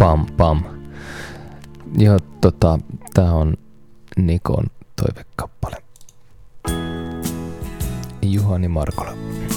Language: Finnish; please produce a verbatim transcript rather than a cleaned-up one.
Pam pam. Joo, tota, tää on Nikon toivekappale. Juhani Markola.